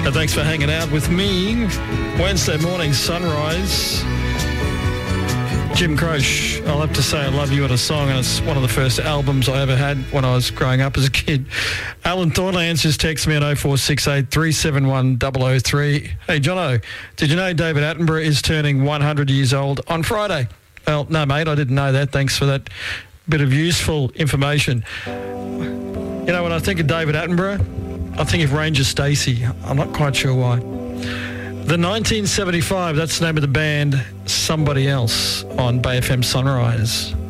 Thanks for hanging out with me. Wednesday morning sunrise. Jim Croce, I'll have to say I Love You at a song, and it's one of the first albums I ever had when I was growing up as a kid. Alan Thornlands just texted me at 0468 371 003. Hey, Jono, did you know David Attenborough is turning 100 years old on Friday? Well, no, mate, I didn't know that. Thanks for that bit of useful information. You know, when I think of David Attenborough, I think of Ranger Stacey. I'm not quite sure why. The 1975, that's the name of the band, Somebody Else, on Bay FM Sunrise.